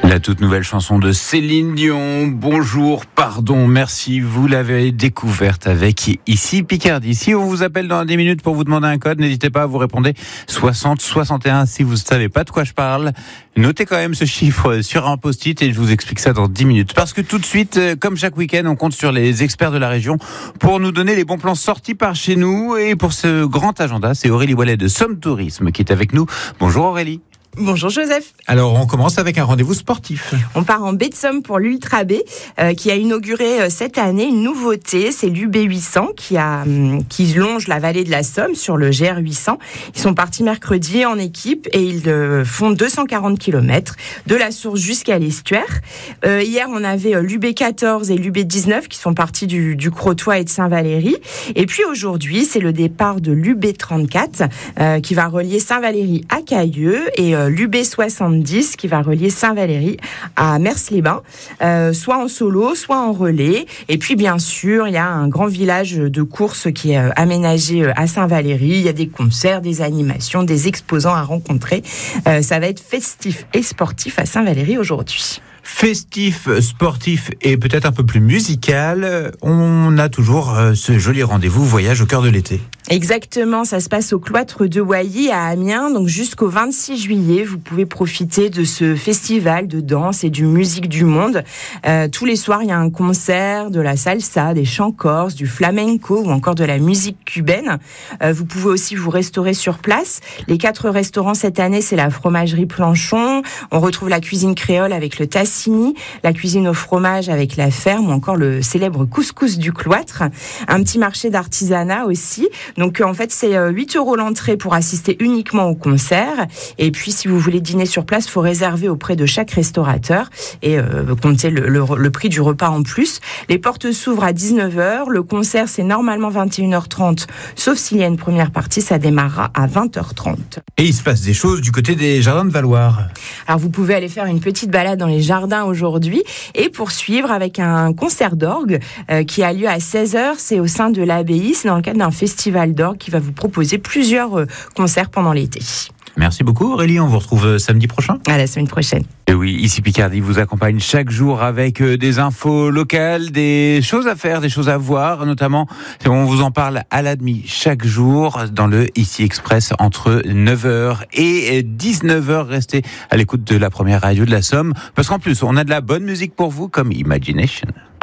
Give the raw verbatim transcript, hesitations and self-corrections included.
La toute nouvelle chanson de Céline Dion, Bonjour, pardon, merci, vous l'avez découverte avec Ici Picardie. Si on vous appelle dans dix minutes pour vous demander un code, n'hésitez pas à vous répondre soixante soixante et un. Si vous ne savez pas de quoi je parle, notez quand même ce chiffre sur un post-it et je vous explique ça dans dix minutes. Parce que tout de suite, comme chaque week-end, on compte sur les experts de la région pour nous donner les bons plans sortis par chez nous. Et pour ce grand agenda, c'est Aurélie Wallet de Somme Tourisme qui est avec nous. Bonjour Aurélie. Bonjour Joseph. Alors on commence avec un rendez-vous sportif. On part en baie de Somme pour l'Ultra B euh, qui a inauguré euh, cette année une nouveauté, c'est l'U B huit cents qui, a, hum, qui longe la vallée de la Somme sur le G R huit cents. Ils sont partis mercredi en équipe et ils euh, font deux cent quarante kilomètres de la source jusqu'à l'estuaire. Euh, hier on avait euh, l'U B quatorze et l'U B dix-neuf qui sont partis du, du Crotoy et de Saint-Valery. Et puis aujourd'hui c'est le départ de l'U B trente-quatre euh, qui va relier Saint-Valery à Cailleux et euh, l'U B soixante-dix qui va relier Saint-Valery à Mers-les-Bains, euh, soit en solo, soit en relais. Et puis bien sûr, il y a un grand village de course qui est aménagé à Saint-Valery. Il y a des concerts, des animations, des exposants à rencontrer. Euh, ça va être festif et sportif à Saint-Valery aujourd'hui. Festif, sportif et peut-être un peu plus musical, on a toujours ce joli rendez-vous voyage au cœur de l'été. Exactement, ça se passe au cloître de Wailly à Amiens, donc jusqu'au vingt-six juillet, vous pouvez profiter de ce festival de danse et du musique du monde. Euh, tous les soirs, il y a un concert, de la salsa, des chants corses, du flamenco ou encore de la musique cubaine. Euh, vous pouvez aussi vous restaurer sur place. Les quatre restaurants cette année, c'est la fromagerie Planchon, on retrouve la cuisine créole avec le Tassini, la cuisine au fromage avec la ferme ou encore le célèbre couscous du cloître. Un petit marché d'artisanat aussi. Donc en fait c'est huit euros l'entrée pour assister uniquement au concert. Et puis si vous voulez dîner sur place, il faut réserver auprès de chaque restaurateur et euh, compter le, le, le prix du repas en plus. Les portes s'ouvrent à dix-neuf heures. Le concert c'est normalement vingt et une heures trente, sauf s'il y a une première partie, ça démarrera à vingt heures trente. Et il se passe des choses du côté des jardins de Valloire. Alors vous pouvez aller faire une petite balade dans les jardins aujourd'hui et poursuivre avec un concert d'orgue euh, qui a lieu à seize heures. C'est au sein de l'abbaye, c'est dans le cadre d'un festival d'orgue qui va vous proposer plusieurs euh, concerts pendant l'été. Merci beaucoup Aurélie, on vous retrouve samedi prochain. À la semaine prochaine. Et oui, Ici Picardie vous accompagne chaque jour avec des infos locales, des choses à faire, des choses à voir, notamment on vous en parle à la demi chaque jour dans le Ici Express entre neuf heures et dix-neuf heures. Restez à l'écoute de la première radio de la Somme parce qu'en plus on a de la bonne musique pour vous comme Imagination.